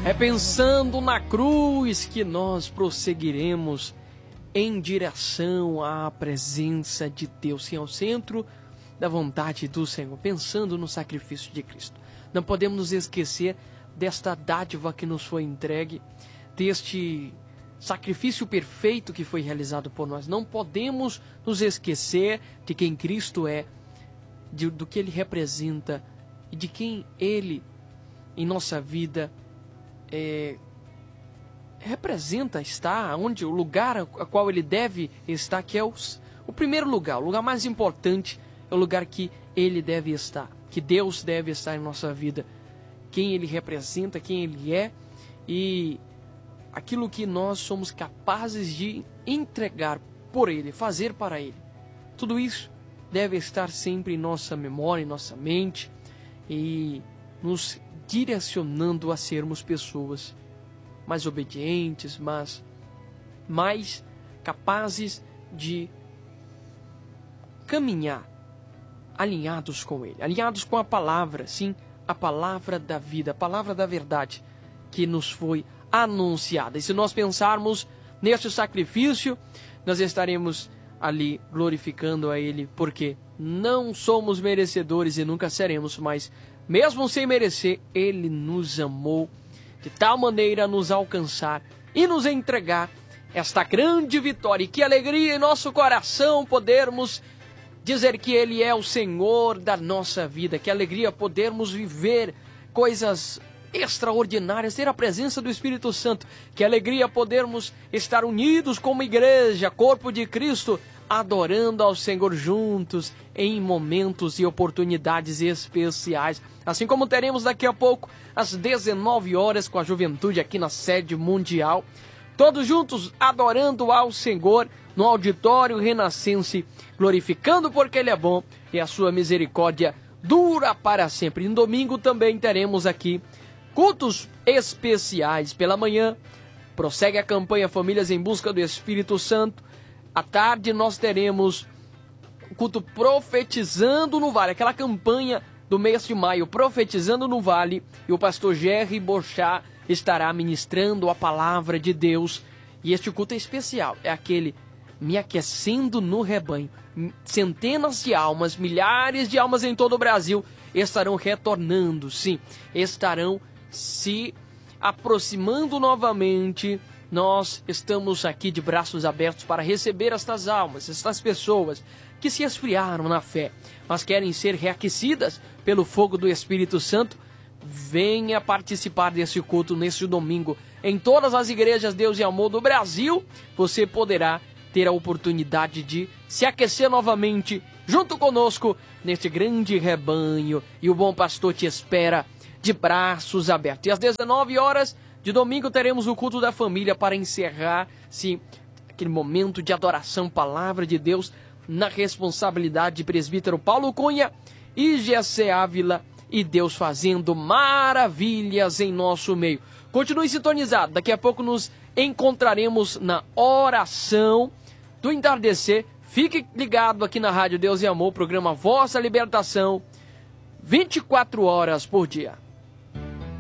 É pensando na cruz que nós prosseguiremos em direção à presença de Deus, sim, ao centro da vontade do Senhor, pensando no sacrifício de Cristo. Não podemos nos esquecer desta dádiva que nos foi entregue, deste sacrifício perfeito que foi realizado por nós. Não podemos nos esquecer de quem Cristo é, do que Ele representa e de quem Ele, em nossa vida, representa estar, onde o lugar a qual Ele deve estar, que é o primeiro lugar, o lugar mais importante, é o lugar que Ele deve estar, que Deus deve estar em nossa vida, quem Ele representa, quem Ele é e aquilo que nós somos capazes de entregar por Ele, fazer para Ele. Tudo isso deve estar sempre em nossa memória, em nossa mente e nos direcionando a sermos pessoas mais obedientes, mas mais capazes de caminhar alinhados com Ele, alinhados com a palavra, sim, a palavra da vida, a palavra da verdade que nos foi anunciada. E se nós pensarmos neste sacrifício, nós estaremos ali glorificando a Ele, porque não somos merecedores e nunca seremos, mas mesmo sem merecer, Ele nos amou de tal maneira a nos alcançar e nos entregar esta grande vitória. E que alegria em nosso coração podermos dizer que Ele é o Senhor da nossa vida. Que alegria podermos viver coisas extraordinárias, ter a presença do Espírito Santo. Que alegria podermos estar unidos como igreja, corpo de Cristo, adorando ao Senhor juntos em momentos e oportunidades especiais. Assim como teremos daqui a pouco às 19 horas com a juventude aqui na sede mundial, todos juntos adorando ao Senhor no auditório Renascense, glorificando porque Ele é bom e a sua misericórdia dura para sempre. No domingo também teremos aqui cultos especiais. Pela manhã prossegue a campanha Famílias em Busca do Espírito Santo. À tarde nós teremos o culto Profetizando no Vale, aquela campanha do mês de maio, Profetizando no Vale, e o pastor Jerry Bochá estará ministrando a palavra de Deus. E este culto é especial, é aquele Me Aquecendo no Rebanho. Centenas de almas, milhares de almas em todo o Brasil estarão retornando, sim, estarão se aproximando novamente. Nós estamos aqui de braços abertos para receber estas almas, estas pessoas que se esfriaram na fé, mas querem ser reaquecidas pelo fogo do Espírito Santo. Venha participar desse culto neste domingo. Em todas as igrejas Deus e Amor do Brasil, você poderá ter a oportunidade de se aquecer novamente junto conosco neste grande rebanho. E o bom pastor te espera de braços abertos. E às 19 horas de domingo teremos o culto da família para encerrar, sim, aquele momento de adoração, palavra de Deus, na responsabilidade de presbítero Paulo Cunha e Gessé Ávila, e Deus fazendo maravilhas em nosso meio. Continue sintonizado, daqui a pouco nos encontraremos na oração do entardecer. Fique ligado aqui na Rádio Deus e Amor, programa Vossa Libertação, 24 horas por dia.